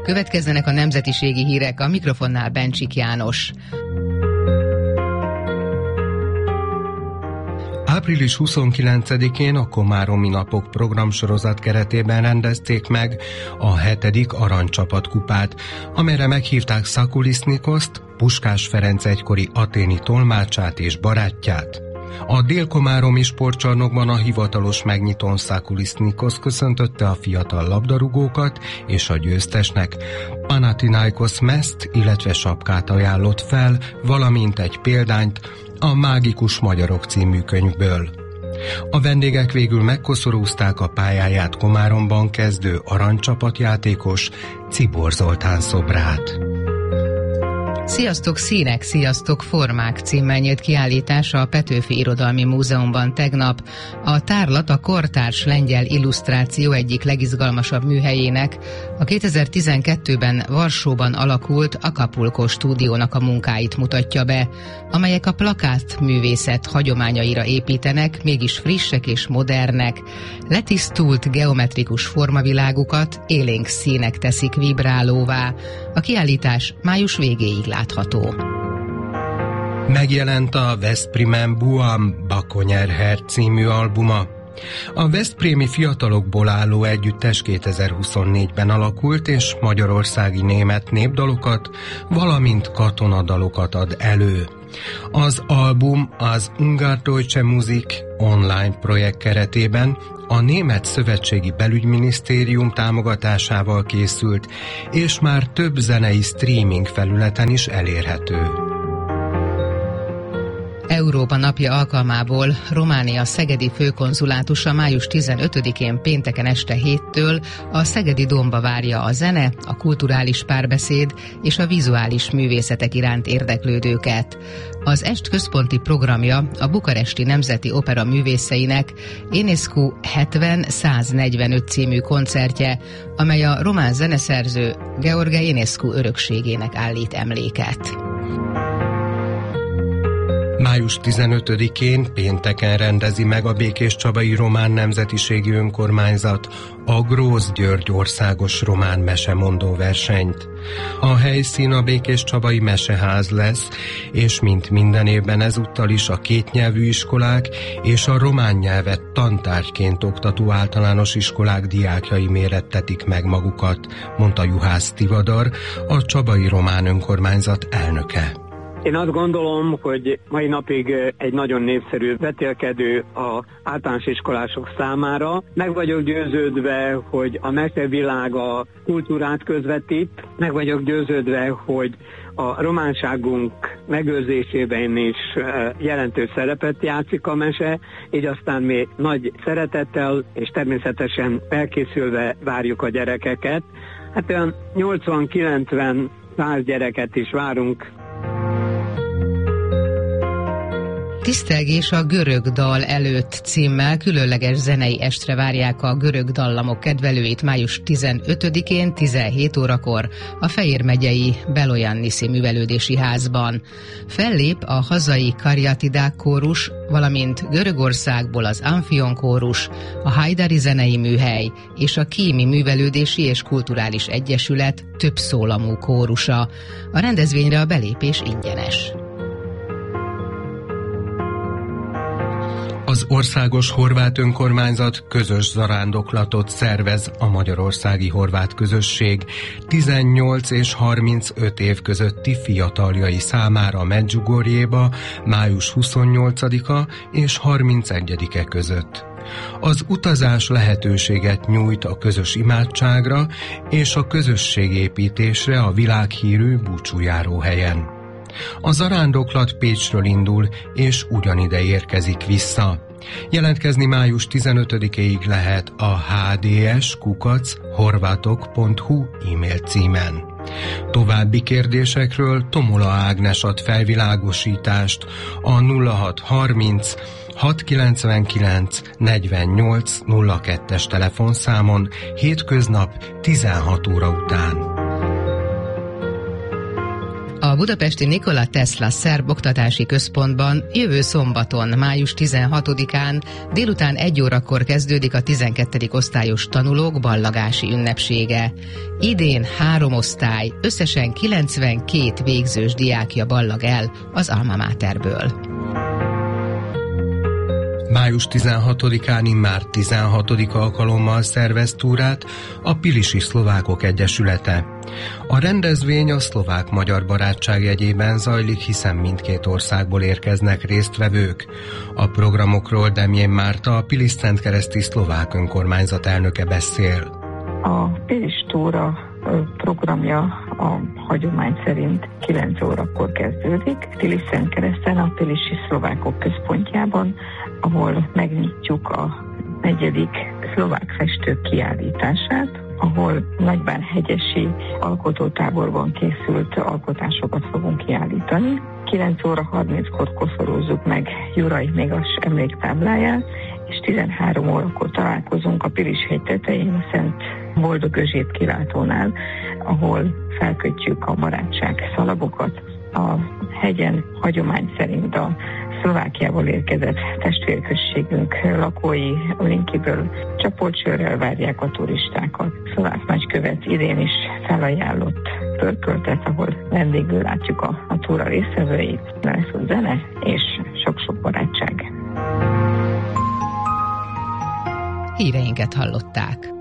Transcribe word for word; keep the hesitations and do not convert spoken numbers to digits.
Következzenek a nemzetiségi hírek, a mikrofonnál Bencsik János. április huszonkilencedikén a Komáromi Napok programsorozat keretében rendezték meg a hetedik Aranycsapat kupát, amelyre meghívták Szakulisznikoszt, Puskás Ferenc egykori athéni tolmácsát és barátját. A Dél-Komáromi sportcsarnokban a hivatalos megnyitón Szakulisznikosz köszöntötte a fiatal labdarúgókat, és a győztesnek Panathinaikos mezt, illetve sapkát ajánlott fel, valamint egy példányt a Mágikus Magyarok című könyvből. A vendégek végül megkoszorúzták a pályáját Komáromban kezdő aranycsapatjátékos Czibor Zoltán szobrát. Sziasztok színek, sziasztok formák címmel nyílt kiállítása a Petőfi Irodalmi Múzeumban tegnap. A tárlat a kortárs lengyel illusztráció egyik legizgalmasabb műhelyének, a kétezer-tizenkettőben Varsóban alakult Acapulco stúdiónak a munkáit mutatja be, amelyek a plakát művészet hagyományaira építenek, mégis frissek és modernek. Letisztult geometrikus formavilágukat élénk színek teszik vibrálóvá. A kiállítás május végéig látható. Megjelent a Veszprémen Buam Bakonyer című albuma. A veszprémi fiatalokból álló együttes kétezer-huszonnégyben alakult, és magyarországi német népdalokat, valamint katonadalokat ad elő. Az album az Ungardeutsche Musik online projekt keretében a Német Szövetségi Belügyminisztérium támogatásával készült, és már több zenei streaming felületen is elérhető. Európa napja alkalmából Románia szegedi főkonzulátusa május tizenötödikén pénteken este héttől a Szegedi Dómba várja a zene, a kulturális párbeszéd és a vizuális művészetek iránt érdeklődőket. Az est központi programja a Bukaresti Nemzeti Opera művészeinek Enescu hetven száznegyvenöt című koncertje, amely a román zeneszerző Gheorghe Enescu örökségének állít emléket. május tizenötödikén pénteken rendezi meg a Békéscsabai Román Nemzetiségi Önkormányzat a Grósz György országos román mesemondó versenyt. A helyszín a Békéscsabai Meseház lesz, és mint minden évben ezúttal is a kétnyelvű iskolák és a román nyelvet tantárgyként oktató általános iskolák diákjai mérettetik meg magukat, mondta Juhász Tivadar, a Csabai Román Önkormányzat elnöke. Én azt gondolom, hogy mai napig egy nagyon népszerű vetélkedő az általános iskolások számára. Meg vagyok győződve, hogy a mesevilág a kultúrát közvetít. Meg vagyok győződve, hogy a románságunk megőrzésében is jelentős szerepet játszik a mese, így aztán mi nagy szeretettel és természetesen felkészülve várjuk a gyerekeket. Hát olyan nyolcvan-kilencven száz gyereket is várunk. Tisztelgés a görög dal előtt címmel különleges zenei estre várják a görög dallamok kedvelőit május tizenötödikén tizenhét órakor a Fejér megyei Belojanniszi művelődési házban. Fellép a hazai Kariatidák kórus, valamint Görögországból az Amphion kórus, a Hajdari zenei műhely és a Kími művelődési és kulturális egyesület többszólamú kórusa. A rendezvényre a belépés ingyenes. Az Országos Horvát Önkormányzat közös zarándoklatot szervez a magyarországi horvát közösség tizennyolc és harmincöt év közötti fiataljai számára Medjugorjéba május huszonnyolcadika és harmincegyedike között. Az utazás lehetőséget nyújt a közös imádságra és a közösségépítésre a világhírű búcsújáróhelyen. A zarándoklat Pécsről indul, és ugyanide érkezik vissza. Jelentkezni május tizenötödikéig lehet a h d s kukac horvátok pont h u e-mail címen. További kérdésekről Tomola Ágnes ad felvilágosítást a nulla hat harminc hatszázkilencvenkilenc negyvennyolc nulla kettes telefonszámon hétköznap tizenhat óra után. A budapesti Nikola Tesla Szerb Oktatási Központban jövő szombaton, május tizenhatodikán délután egy órakor kezdődik a tizenkettedik osztályos tanulók ballagási ünnepsége. Idén három osztály, összesen kilencvenkét végzős diákja ballag el az Alma Materből. május tizenhatodikán immár tizenhatodik alkalommal szervez túrát a Pilisi Szlovákok Egyesülete. A rendezvény a szlovák-magyar barátság jegyében zajlik, hiszen mindkét országból érkeznek résztvevők. A programokról Demjén Márta, a Pilis-Szentkereszti Szlovák Önkormányzat elnöke beszél. A Pilis túra programja a hagyomány szerint kilenc órakor kezdődik. Pilis-Szentkereszten a Pilisi Szlovákok Központjában, ahol megnyitjuk a negyedik szlovák festők kiállítását, ahol Nagybánhegyesi alkotótáborban készült alkotásokat fogunk kiállítani. kilenc óra harminckor koszorúzzuk meg Juraj Mégas emléktábláját, és tizenhárom órakor találkozunk a Pilishegy tetején a Szent Boldog Özsép kilátónál, ahol felkötjük a barátság szalagokat. A hegyen hagyomány szerint a Szlovákiából érkezett testvérközségünk lakói Linkiből csapolcsőrrel várják a turistákat. Szlovák nagykövet idén is felajánlott pörköltet, ahol vendégül látjuk a, a túra résztvevőit. Lesz a zene és sok-sok barátság. Híreinket hallották.